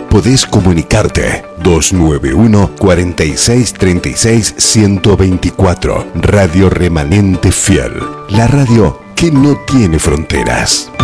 podés comunicarte 291 46 36 124. Radio Remanente Fiel, la radio que no tiene fronteras.